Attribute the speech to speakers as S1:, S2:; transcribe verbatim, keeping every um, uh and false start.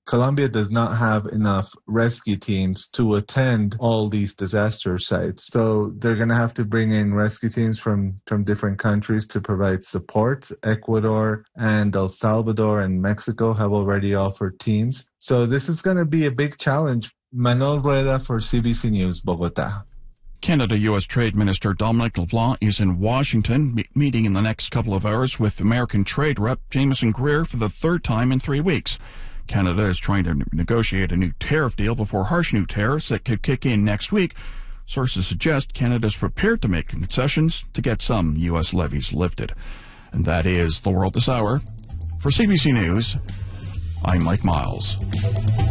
S1: Colombia does not have enough rescue teams to attend all these disaster sites. So they're going to have to bring in rescue teams from, from different countries to provide support. Ecuador and El Salvador and Mexico have already offered teams. So this is going to be a big challenge. Manuel Rueda for C B C News, Bogota.
S2: Canada-U S Trade Minister Dominic LeBlanc is in Washington, me- meeting in the next couple of hours with American Trade Rep Jameson Greer for the third time in three weeks. Canada is trying to negotiate a new tariff deal before harsh new tariffs that could kick in next week. Sources suggest Canada is prepared to make concessions to get some U S levies lifted. And that is The World This Hour. For C B C News, I'm Mike Miles.